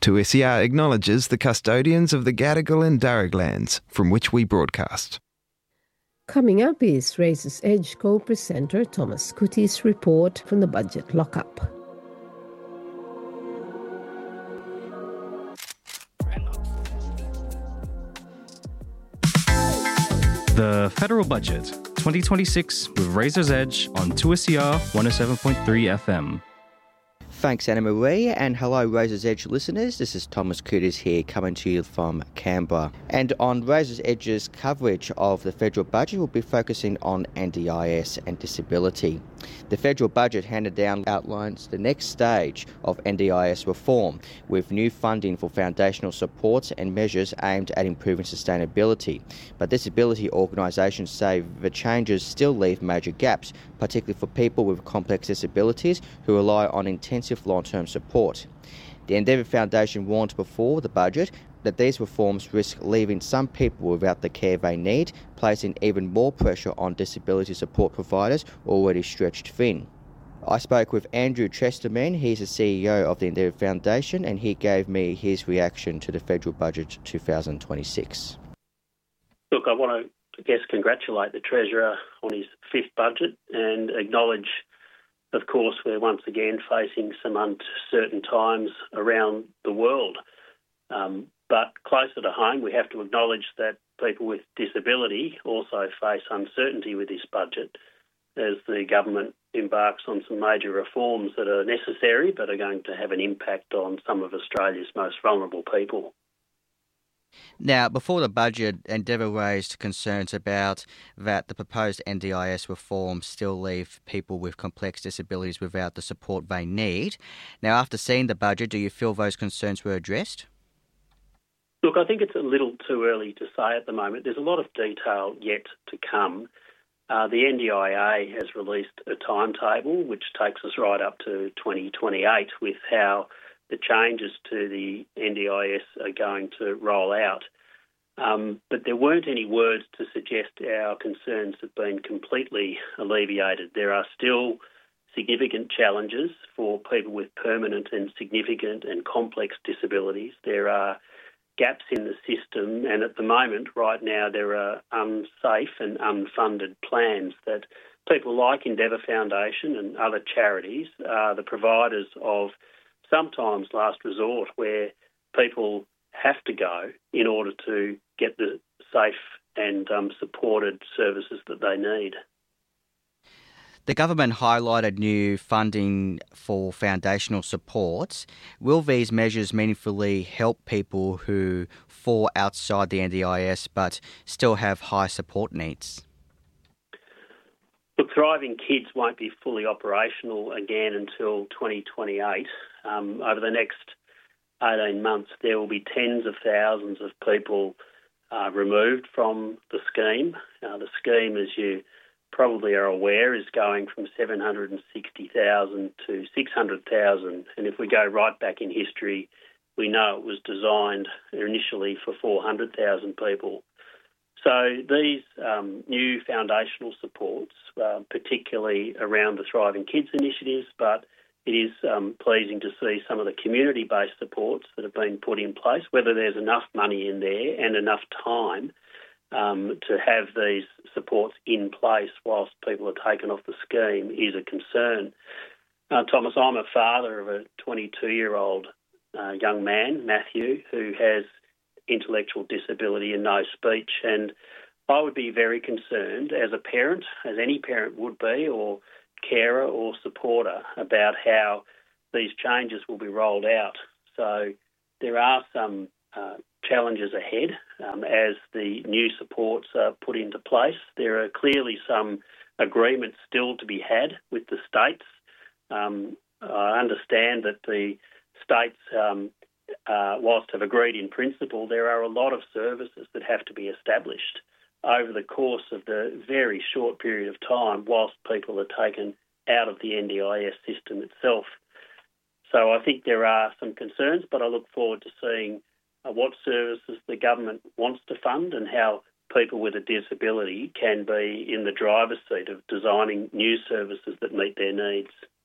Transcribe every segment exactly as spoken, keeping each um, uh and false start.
two S E R acknowledges the custodians of the Gadigal and Darug lands from which we broadcast. Coming up is Razor's Edge co-presenter Thomas Cooty's report from the budget lockup. The Federal Budget, twenty twenty-six with Razor's Edge on two S E R one oh seven point three F M. Thanks, Anna Marie, and hello, Razor's Edge listeners. This is Thomas Cooters here, coming to you from Canberra. And on Razor's Edge's coverage of the federal budget, we'll be focusing on N D I S and disability. The federal budget handed down outlines the next stage of N D I S reform, with new funding for foundational supports and measures aimed at improving sustainability. But disability organisations say the changes still leave major gaps, particularly for people with complex disabilities who rely on intensive long-term support. The Endeavour Foundation warned before the budget that these reforms risk leaving some people without the care they need, placing even more pressure on disability support providers already stretched thin. I spoke with Andrew Chesterman. He's the C E O of the Endeavour Foundation, and he gave me his reaction to the federal budget twenty twenty-six. Look, I want to, I guess, congratulate the Treasurer on his fifth budget and acknowledge, of course, we're once again facing some uncertain times around the world. Um, but closer to home, we have to acknowledge that people with disability also face uncertainty with this budget as the government embarks on some major reforms that are necessary but are going to have an impact on some of Australia's most vulnerable people. Now, before the budget, Endeavour raised concerns about that the proposed N D I S reforms still leave people with complex disabilities without the support they need. Now, after seeing the budget, do you feel those concerns were addressed? Look, I think it's a little too early to say at the moment. There's a lot of detail yet to come. Uh, the N D I A has released a timetable which takes us right up to twenty twenty-eight with how the changes to the N D I S are going to roll out. Um, but there weren't any words to suggest our concerns have been completely alleviated. There are still significant challenges for people with permanent and significant and complex disabilities. There are gaps in the system, and at the moment, right now, there are unsafe and unfunded plans that people like Endeavour Foundation and other charities are the providers of sometimes last resort where people have to go in order to get the safe and um, supported services that they need. The government highlighted new funding for foundational supports. Will these measures meaningfully help people who fall outside the N D I S but still have high support needs? Look, Thriving Kids won't be fully operational again until twenty twenty-eight. Um, over the next eighteen months, there will be tens of thousands of people uh, removed from the scheme. Uh, the scheme, as you probably are aware, is going from seven hundred sixty thousand to six hundred thousand. And if we go right back in history, we know it was designed initially for four hundred thousand people. So these um, new foundational supports, uh, particularly around the Thriving Kids initiatives, but it is um, pleasing to see some of the community-based supports that have been put in place, whether there's enough money in there and enough time um, to have these supports in place whilst people are taken off the scheme is a concern. Uh, Thomas, I'm a father of a twenty-two-year-old uh, young man, Matthew, who has intellectual disability and no speech, and I would be very concerned as a parent, as any parent would be, or carer or supporter, about how these changes will be rolled out. So there are some uh, challenges ahead um, as the new supports are put into place. There are clearly some agreements still to be had with the states. Um, I understand that the states, um, uh, whilst have agreed in principle, there are a lot of services that have to be established over the course of the very short period of time whilst people are taken out of the N D I S system itself. So I think there are some concerns, but I look forward to seeing uh, what services the government wants to fund and how people with a disability can be in the driver's seat of designing new services that meet their needs.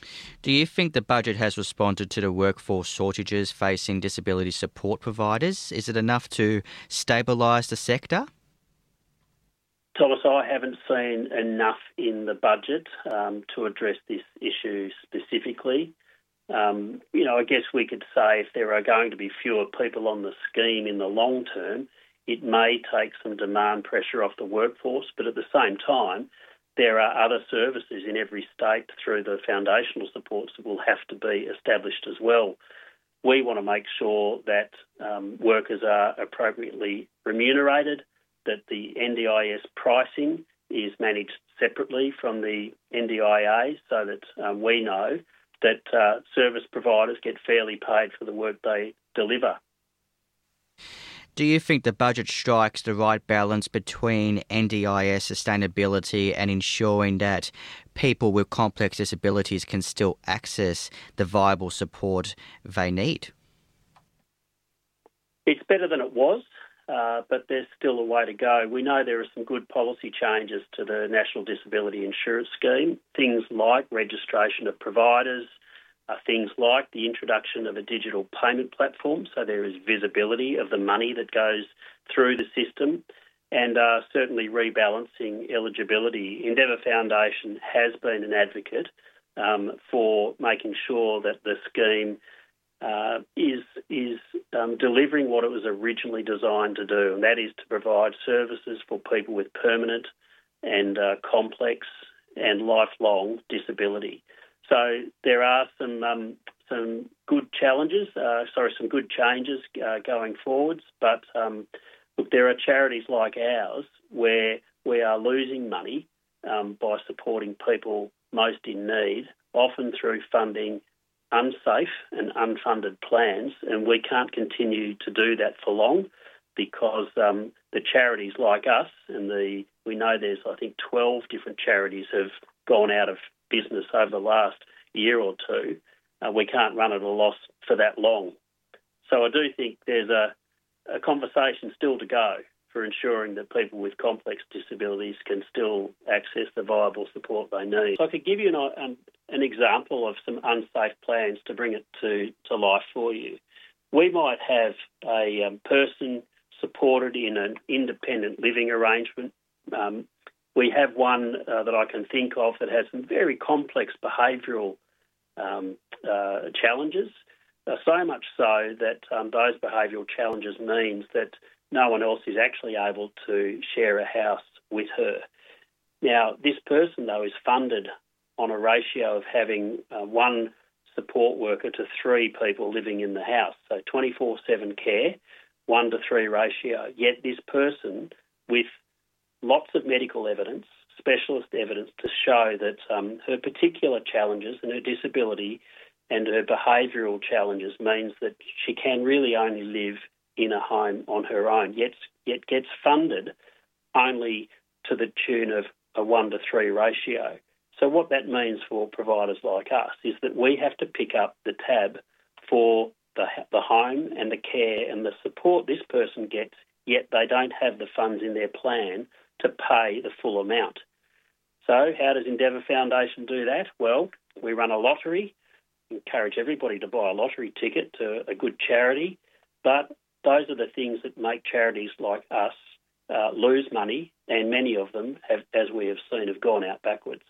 Do you think the budget has responded to the workforce shortages facing disability support providers? Is it enough to stabilise the sector? Thomas, I haven't seen enough in the budget um, to address this issue specifically. Um, you know, I guess we could say if there are going to be fewer people on the scheme in the long term, it may take some demand pressure off the workforce, but at the same time, there are other services in every state through the foundational supports that will have to be established as well. We want to make sure that um, workers are appropriately remunerated, that the N D I S pricing is managed separately from the N D I A so that um, we know that uh, service providers get fairly paid for the work they deliver. Do you think the budget strikes the right balance between N D I S sustainability and ensuring that people with complex disabilities can still access the viable support they need? It's better than it was, uh, but there's still a way to go. We know there are some good policy changes to the National Disability Insurance Scheme, things like registration of providers, Uh, things like the introduction of a digital payment platform, so there is visibility of the money that goes through the system, and uh, certainly rebalancing eligibility. Endeavour Foundation has been an advocate um, for making sure that the scheme uh, is is um, delivering what it was originally designed to do, and that is to provide services for people with permanent and uh, complex and lifelong disability. So there are some um, some good challenges, uh, sorry, some good changes uh, going forwards. But um, look, there are charities like ours where we are losing money um, by supporting people most in need, often through funding unsafe and unfunded plans, and we can't continue to do that for long because um, the charities like us, and the we know there's I think twelve different charities have gone out of business over the last year or two, uh, we can't run at a loss for that long. So I do think there's a, a conversation still to go for ensuring that people with complex disabilities can still access the viable support they need. So I could give you an, an, an example of some unsafe plans to bring it to, to life for you. We might have a um, person supported in an independent living arrangement. Um, We have one uh, that I can think of that has some very complex behavioural um, uh, challenges, uh, so much so that um, those behavioural challenges means that no one else is actually able to share a house with her. Now, this person, though, is funded on a ratio of having uh, one support worker to three people living in the house, so twenty-four seven care, one to three ratio. Yet this person with lots of medical evidence, specialist evidence to show that um, her particular challenges and her disability and her behavioural challenges means that she can really only live in a home on her own, yet, yet gets funded only to the tune of a one to three ratio. So what that means for providers like us is that we have to pick up the tab for the, the home and the care and the support this person gets, yet they don't have the funds in their plan to pay the full amount. So how does Endeavour Foundation do that? Well, we run a lottery, encourage everybody to buy a lottery ticket to a good charity, but those are the things that make charities like us uh, lose money, and many of them, have, as we have seen, have gone out backwards.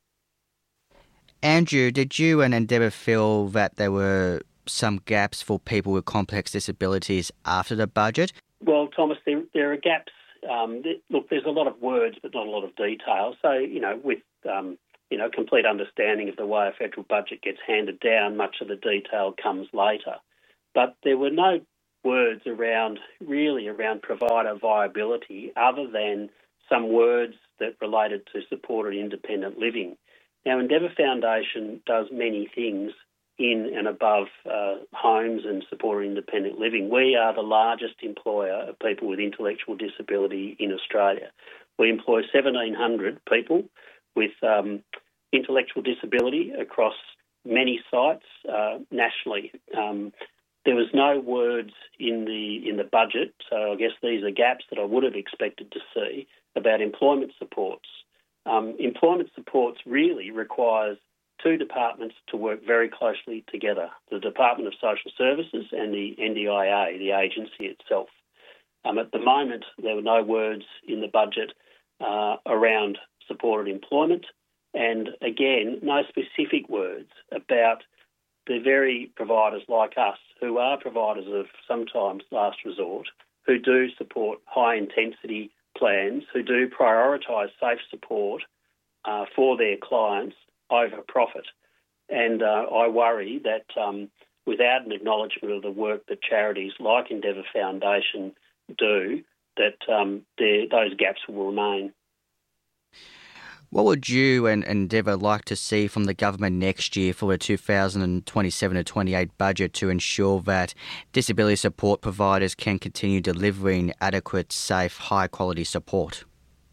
Andrew, did you and Endeavour feel that there were some gaps for people with complex disabilities after the budget? Well, Thomas, there, there are gaps. Um, th- look, there's a lot of words but not a lot of detail. So, you know, with, um, you know, complete understanding of the way a federal budget gets handed down, much of the detail comes later. But there were no words around, really around provider viability other than some words that related to supported independent living. Now, Endeavour Foundation does many things in and above uh, homes and supported independent living. We are the largest employer of people with intellectual disability in Australia. We employ seventeen hundred people with um, intellectual disability across many sites uh, nationally. Um, there was no words in the in the budget, so I guess these are gaps that I would have expected to see about employment supports. Um, employment supports really requires two departments to work very closely together, the Department of Social Services and the N D I A, the agency itself. Um, at the moment, there were no words in the budget uh, around supported employment, and again, no specific words about the very providers like us who are providers of sometimes last resort, who do support high-intensity plans, who do prioritise safe support uh, for their clients over profit. And uh, I worry that um, without an acknowledgement of the work that charities like Endeavour Foundation do, that um, those gaps will remain. What would you and Endeavour like to see from the government next year for the two thousand twenty-seven to twenty-eight budget to ensure that disability support providers can continue delivering adequate, safe, high-quality support?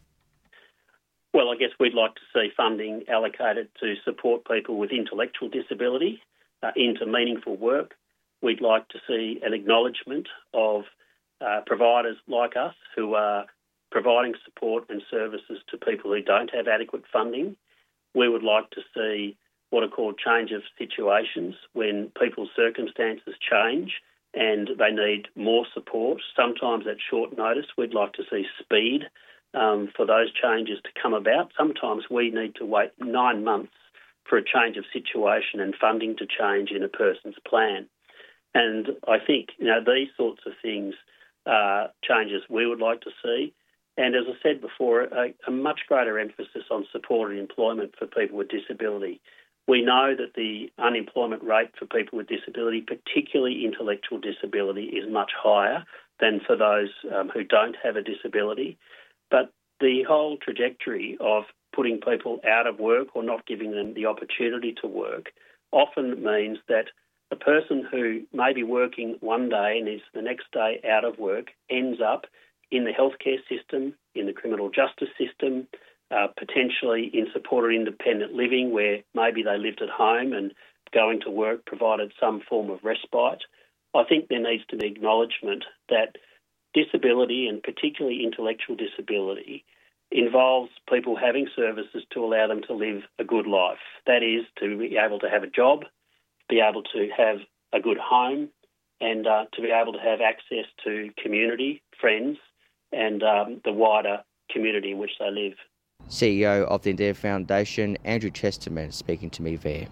Well, I guess we'd like to see funding allocated to support people with intellectual disability uh, into meaningful work. We'd like to see an acknowledgement of uh, providers like us who are providing support and services to people who don't have adequate funding. We would like to see what are called change of situations, when people's circumstances change and they need more support, sometimes at short notice. We'd like to see speed um, for those changes to come about. Sometimes we need to wait nine months for a change of situation and funding to change in a person's plan. And I think, you know, these sorts of things are changes we would like to see. And as I said before, a, a much greater emphasis on supported employment for people with disability. We know that the unemployment rate for people with disability, particularly intellectual disability, is much higher than for those um, who don't have a disability. But the whole trajectory of putting people out of work or not giving them the opportunity to work often means that a person who may be working one day and is the next day out of work ends up in the healthcare system, in the criminal justice system, uh, potentially in supported independent living where maybe they lived at home and going to work provided some form of respite. I think there needs to be acknowledgement that disability, and particularly intellectual disability, involves people having services to allow them to live a good life. That is, to be able to have a job, be able to have a good home, and uh, to be able to have access to community, friends, and um, the wider community in which they live. C E O of the Endeavour Foundation, Andrew Chesterman, speaking to me there.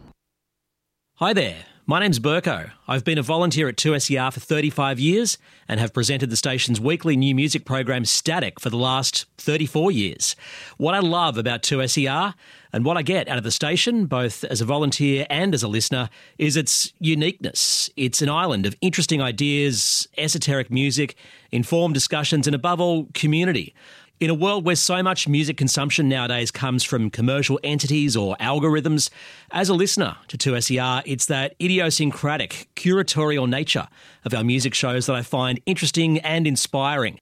Hi there, my name's Burko. I've been a volunteer at two S E R for thirty-five years and have presented the station's weekly new music program Static for the last thirty-four years. What I love about two S E R and what I get out of the station, both as a volunteer and as a listener, is its uniqueness. It's an island of interesting ideas, esoteric music, informed discussions and, above all, community. In a world where so much music consumption nowadays comes from commercial entities or algorithms, as a listener to two S E R, it's that idiosyncratic, curatorial nature of our music shows that I find interesting and inspiring.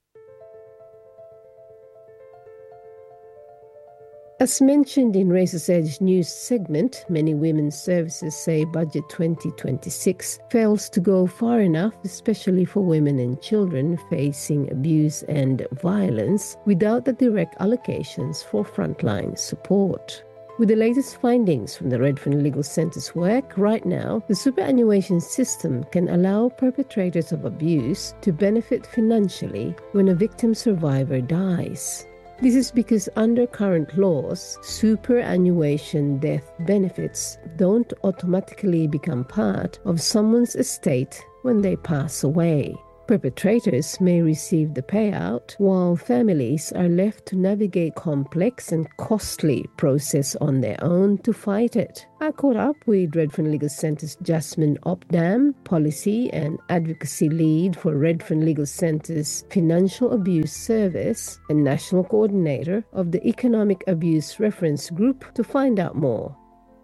As mentioned in Razor's Edge news segment, many women's services say Budget twenty twenty-six fails to go far enough, especially for women and children facing abuse and violence, without the direct allocations for frontline support. With the latest findings from the Redfern Legal Centre's work, right now, the superannuation system can allow perpetrators of abuse to benefit financially when a victim survivor dies. This is because under current laws, superannuation death benefits don't automatically become part of someone's estate when they pass away. Perpetrators may receive the payout, while families are left to navigate complex and costly process on their own to fight it. I caught up with Redfern Legal Centre's Jasmine Opdam, Policy and Advocacy Lead for Redfern Legal Centre's Financial Abuse Service and National Coordinator of the Economic Abuse Reference Group, to find out more.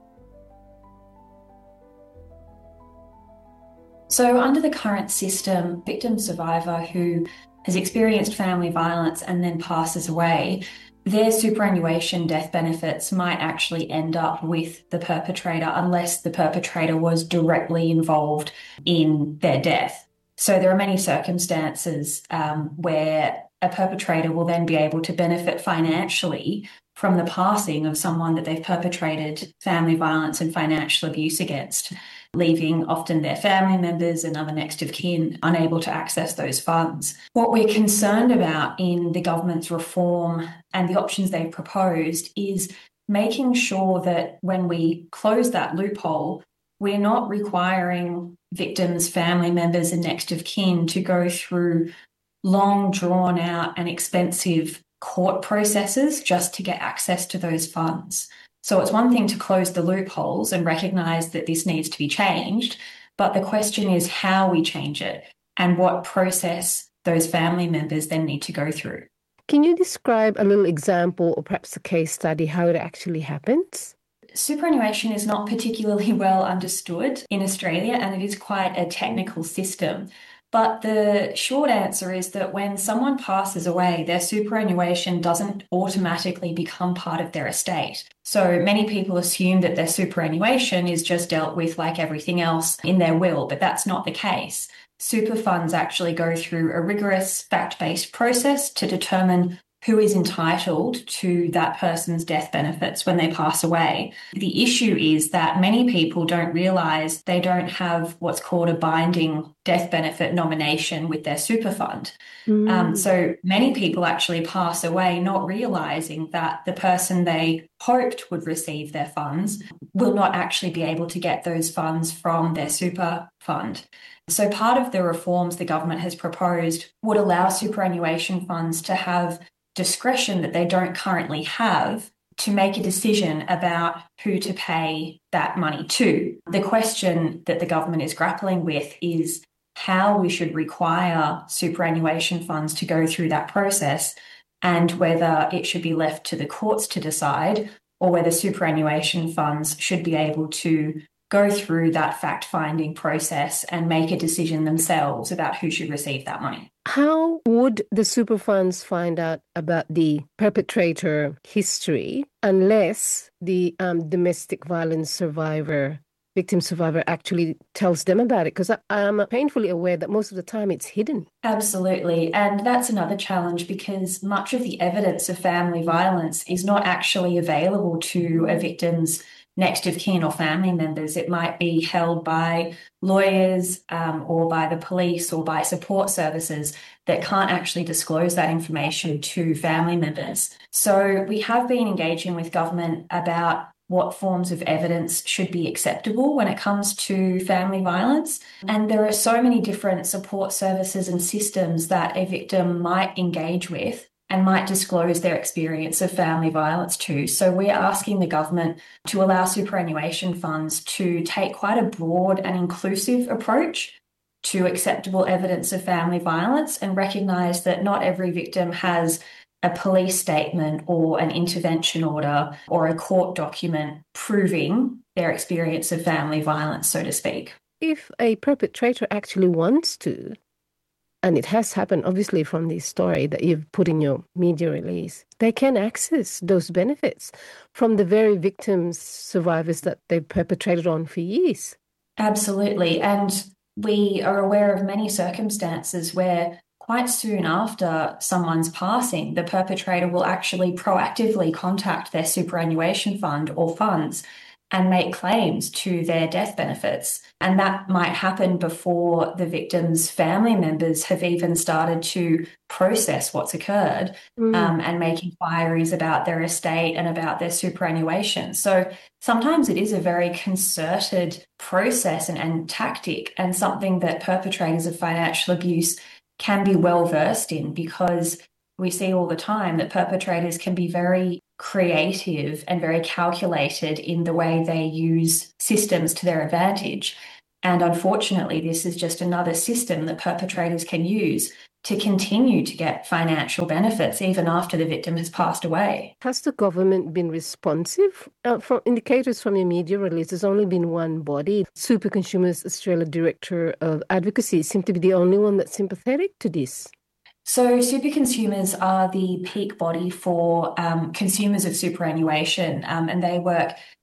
So under the current system, victim survivor who has experienced family violence and then passes away, their superannuation death benefits might actually end up with the perpetrator unless the perpetrator was directly involved in their death. So there are many circumstances um, where a perpetrator will then be able to benefit financially from the passing of someone that they've perpetrated family violence and financial abuse against, leaving often their family members and other next of kin unable to access those funds. What we're concerned about in the government's reform and the options they've proposed is making sure that when we close that loophole, we're not requiring victims, family members and next of kin to go through long, drawn out and expensive court processes just to get access to those funds. So it's one thing to close the loopholes and recognise that this needs to be changed, but the question is how we change it and what process those family members then need to go through. Can you describe a little example or perhaps a case study how it actually happens? Superannuation is not particularly well understood in Australia, and it is quite a technical system. But the short answer is that when someone passes away, their superannuation doesn't automatically become part of their estate. So many people assume that their superannuation is just dealt with like everything else in their will, but that's not the case. Super funds actually go through a rigorous fact-based process to determine who is entitled to that person's death benefits when they pass away. The issue is that many people don't realise they don't have what's called a binding death benefit nomination with their super fund. Mm. Um, so many people actually pass away not realising that the person they hoped would receive their funds will not actually be able to get those funds from their super fund. So part of the reforms the government has proposed would allow superannuation funds to have discretion that they don't currently have to make a decision about who to pay that money to. The question that the government is grappling with is how we should require superannuation funds to go through that process and whether it should be left to the courts to decide or whether superannuation funds should be able to go through that fact-finding process and make a decision themselves about who should receive that money. How would the super funds find out about the perpetrator history unless the um, domestic violence survivor, victim survivor actually tells them about it? Because I am painfully aware that most of the time it's hidden. Absolutely. And that's another challenge because much of the evidence of family violence is not actually available to a victim's next of kin or family members. It might be held by lawyers um, or by the police or by support services that can't actually disclose that information to family members. So we have been engaging with government about what forms of evidence should be acceptable when it comes to family violence. And there are so many different support services and systems that a victim might engage with and might disclose their experience of family violence to. So we're asking the government to allow superannuation funds to take quite a broad and inclusive approach to acceptable evidence of family violence and recognise that not every victim has a police statement or an intervention order or a court document proving their experience of family violence, so to speak. If a perpetrator actually wants to, and it has happened, obviously, from this story that you've put in your media release, they can access those benefits from the very victims, survivors that they've perpetrated on for years. Absolutely. And we are aware of many circumstances where quite soon after someone's passing, the perpetrator will actually proactively contact their superannuation fund or funds and make claims to their death benefits. And that might happen before the victim's family members have even started to process what's occurred mm. um, and make inquiries about their estate and about their superannuation. So sometimes it is a very concerted process and, and tactic, and something that perpetrators of financial abuse can be well versed in, because we see all the time that perpetrators can be very creative and very calculated in the way they use systems to their advantage. And unfortunately, this is just another system that perpetrators can use to continue to get financial benefits even after the victim has passed away. Has the government been responsive? Uh, from indicators from your media release, there's only been one body. Super Consumers Australia Director of Advocacy seemed to be the only one that's sympathetic to this. So Super Consumers are the peak body for um, consumers of superannuation, um, and they work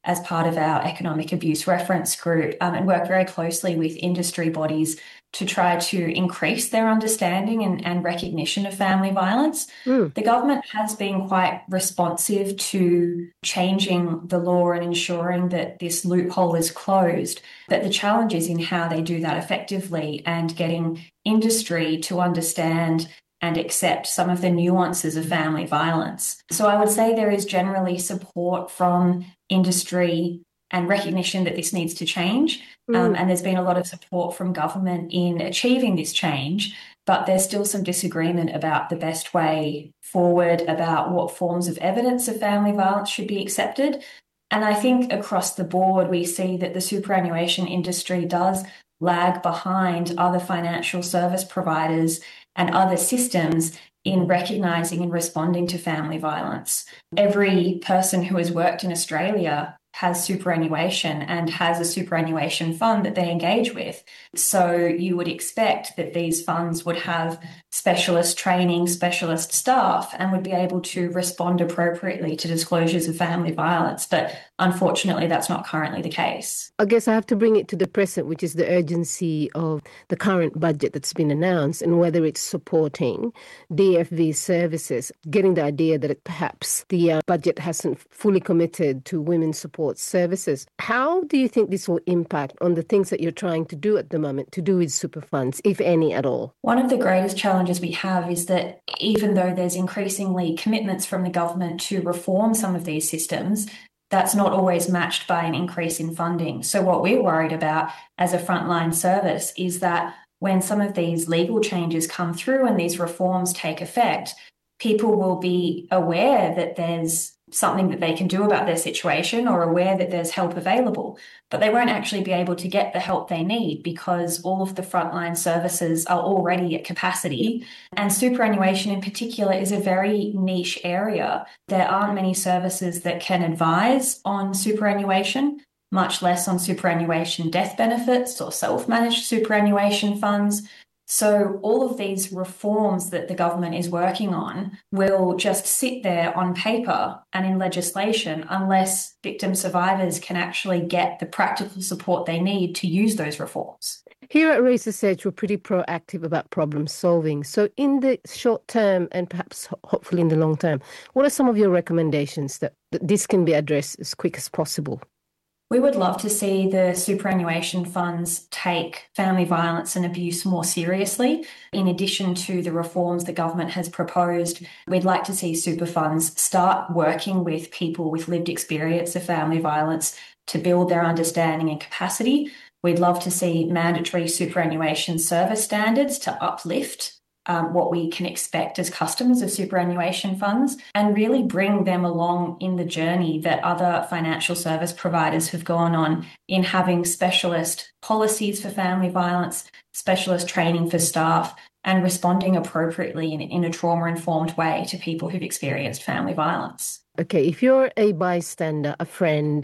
as part of our economic abuse reference group um, and work very closely with industry bodies to try to increase their understanding and, and recognition of family violence. Mm. The government has been quite responsive to changing the law and ensuring that this loophole is closed, but the challenge is in how they do that effectively and getting industry to understand and accept some of the nuances of family violence. So I would say there is generally support from industry and recognition that this needs to change. Mm. Um, and there's been a lot of support from government in achieving this change, but there's still some disagreement about the best way forward, about what forms of evidence of family violence should be accepted. And I think across the board, we see that the superannuation industry does lag behind other financial service providers and other systems in recognising and responding to family violence. Every person who has worked in Australia has superannuation and has a superannuation fund that they engage with. So you would expect that these funds would have specialist training, specialist staff, and would be able to respond appropriately to disclosures of family violence. But unfortunately, that's not currently the case. I guess I have to bring it to the present, which is the urgency of the current budget that's been announced and whether it's supporting D F V services, getting the idea that it, perhaps the uh, budget hasn't fully committed to women's support services. How do you think this will impact on the things that you're trying to do at the moment to do with super funds, if any at all? One of the greatest challenges we have is that even though there's increasingly commitments from the government to reform some of these systems, that's not always matched by an increase in funding. So what we're worried about as a frontline service is that when some of these legal changes come through and these reforms take effect, people will be aware that there's something that they can do about their situation or aware that there's help available, but they won't actually be able to get the help they need because all of the frontline services are already at capacity. And superannuation in particular is a very niche area. There aren't many services that can advise on superannuation, much less on superannuation death benefits or self-managed superannuation funds. So all of these reforms that the government is working on will just sit there on paper and in legislation unless victim survivors can actually get the practical support they need to use those reforms. Here at Razor's Edge, we're pretty proactive about problem solving. So in the short term and perhaps hopefully in the long term, what are some of your recommendations that, that this can be addressed as quick as possible? We would love to see the superannuation funds take family violence and abuse more seriously. In addition to the reforms the government has proposed, we'd like to see super funds start working with people with lived experience of family violence to build their understanding and capacity. We'd love to see mandatory superannuation service standards to uplift Um, what we can expect as customers of superannuation funds and really bring them along in the journey that other financial service providers have gone on in having specialist policies for family violence, specialist training for staff, and responding appropriately in, in a trauma-informed way to people who've experienced family violence. Okay, if you're a bystander, a friend,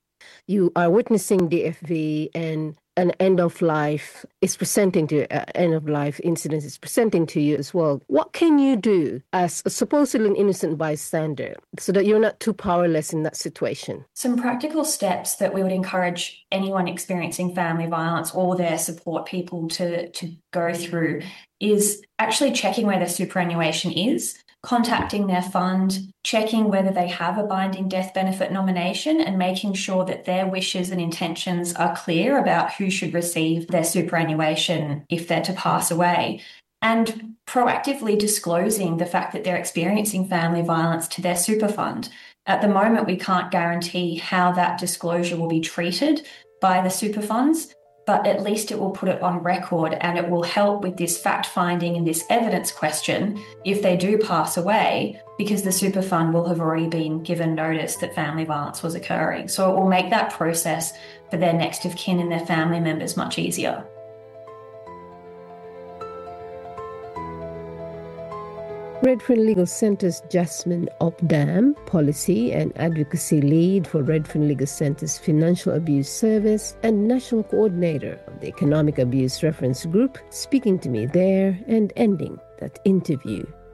you are witnessing D F V and an end-of-life is presenting to you, uh, end-of-life incident is presenting to you as well. What can you do as a supposedly innocent bystander so that you're not too powerless in that situation? Some practical steps that we would encourage anyone experiencing family violence or their support people to, to go through is actually checking where their superannuation is, contacting their fund, checking whether they have a binding death benefit nomination and making sure that their wishes and intentions are clear about who should receive their superannuation if they're to pass away, and proactively disclosing the fact that they're experiencing family violence to their super fund. At the moment, we can't guarantee how that disclosure will be treated by the super funds, but at least it will put it on record and it will help with this fact-finding and this evidence question if they do pass away, because the super fund will have already been given notice that family violence was occurring. So it will make that process for their next of kin and their family members much easier. Redfern Legal Centre's Jasmine Opdam, Policy and Advocacy Lead for Redfern Legal Centre's Financial Abuse Service and National Coordinator of the Economic Abuse Reference Group, speaking to me there and ending that interview.